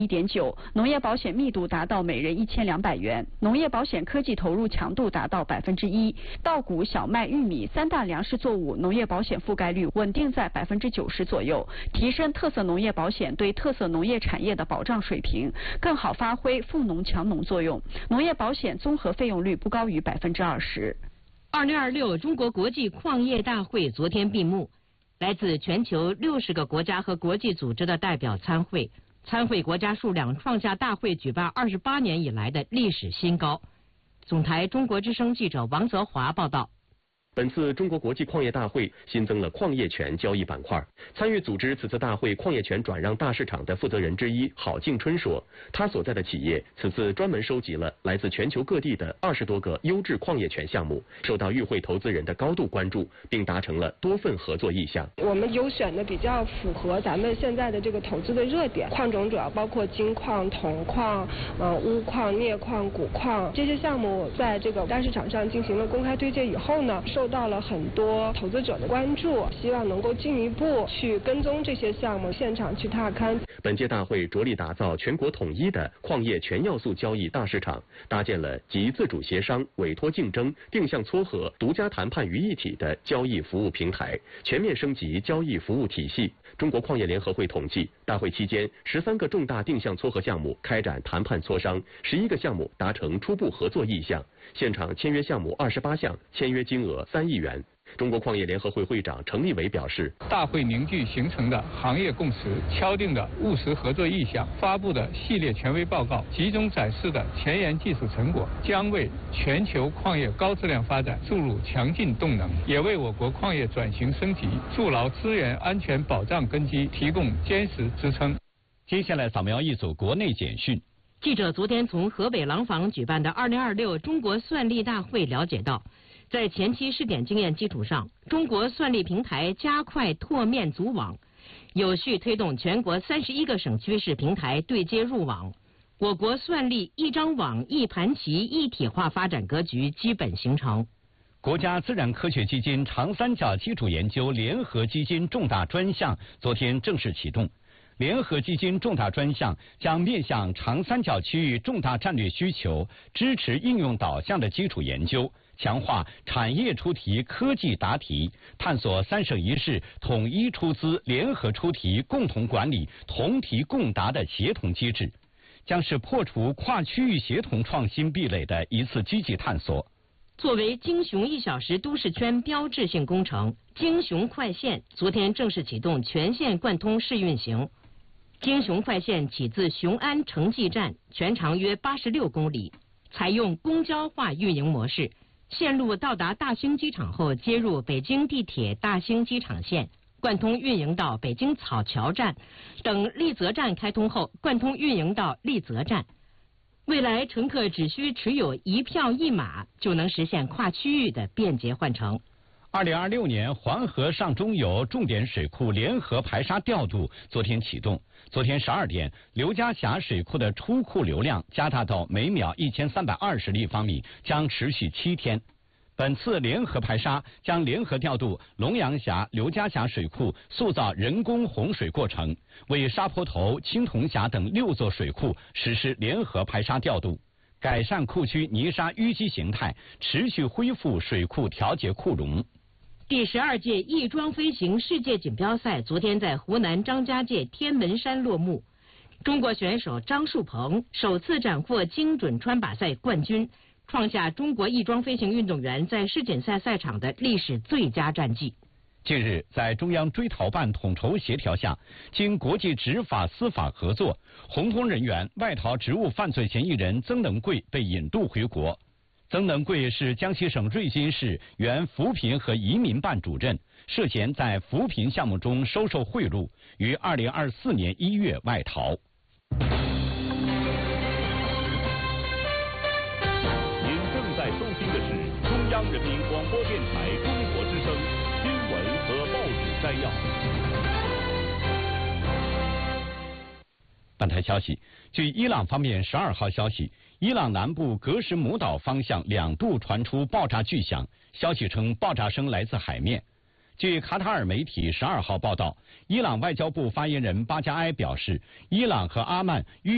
1.9%，农业保险密度达到每人1200元，农业保险科技投入强度达到1%，稻谷、小麦、玉米3大粮食作物农业保险覆盖率稳定在90%左右，提升特色农业保险对特色农业产业的保障水平，更好发挥富农强农作用。农业保险综合费用率不高于20%。 2026中国国际矿业大会昨天闭幕，来自全球60个国家和国际组织的代表参会。参会国家数量创下大会举办28年以来的历史新高。总台中国之声记者王泽华报道。 本次中国国际矿业大会新增了矿业权交易板块。参与组织此次大会矿业权转让大市场的负责人之一郝敬春说，他所在的企业此次专门收集了来自全球各地的20多个优质矿业权项目，受到与会投资人的高度关注，并达成了多份合作意向。 我们优选的比较符合咱们现在的这个投资的热点，矿种主要包括金矿、铜矿、钨矿、镍矿、钴矿这些项目，在这个大市场上进行了公开推介以后呢，受到了很多投资者的关注，希望能够进一步去跟踪这些项目，现场去踏勘。 本届大会着力打造全国统一的矿业全要素交易大市场，搭建了集自主协商、委托竞争、定向撮合、独家谈判于一体的交易服务平台，全面升级交易服务体系。中国矿业联合会统计，大会期间13个重大定向撮合项目开展谈判磋商，11个项目达成初步合作意向，现场签约项目28项，签约金额3亿元。中国矿业联合会会长程立伟表示， 大会凝聚形成的行业共识，敲定的务实合作意向，发布的系列权威报告，集中展示的前沿技术成果，将为全球矿业高质量发展注入强劲动能，也为我国矿业转型升级筑牢资源安全保障根基提供坚实支撑。 接下来扫描一组国内简讯。 记者昨天从河北廊坊举办的2026中国算力大会了解到，在前期试点经验基础上，中国算力平台加快拓面组网，有序推动全国31个省区市平台对接入网，我国算力一张网一盘棋一体化发展格局基本形成。 国家自然科学基金长三角基础研究联合基金重大专项昨天正式启动。联合基金重大专项将面向长三角区域重大战略需求，支持应用导向的基础研究，强化产业出题、科技答题，探索3省1市统一出资、联合出题、共同管理、同题共答的协同机制，将是破除跨区域协同创新壁垒的一次积极探索。 作为京雄1小时都市圈标志性工程，京雄快线昨天正式启动全线贯通试运行。京雄快线起自雄安城际站，全长约86公里，采用公交化运营模式。线路到达大兴机场后，接入北京地铁大兴机场线，贯通运营到北京草桥站，等丽泽站开通后，贯通运营到丽泽站。未来乘客只需持有1票1码，就能实现跨区域的便捷换乘。 2026年黄河上中游重点水库联合排沙调度昨天启动。昨天12点，刘家峡水库的出库流量加大到每秒1320立方米，将持续7天。本次联合排沙将联合调度龙阳峡、刘家峡水库，塑造人工洪水过程，为沙坡头、青铜峡等6座水库实施联合排沙调度，改善库区泥沙淤积形态，持续恢复水库调节库容。 第12届翼装飞行世界锦标赛昨天在湖南张家界天门山落幕，中国选手张树鹏首次斩获精准穿靶赛冠军，创下中国翼装飞行运动员在世锦赛赛场的历史最佳战绩。 近日，在中央追逃办统筹协调下，经国际执法司法合作，红通人员外逃职务犯罪嫌疑人曾能贵被引渡回国。曾能贵是江西省瑞金市原扶贫和移民办主任，涉嫌在扶贫项目中收受贿赂，于2024年1月外逃。 您正在收听的是中央人民广播电台中国之声新闻和报纸摘要。 本台消息，据伊朗方面12号消息，伊朗南部格什姆岛方向2度传出爆炸巨响，消息称爆炸声来自海面。据卡塔尔媒体12号报道，伊朗外交部发言人巴加埃表示，伊朗和阿曼预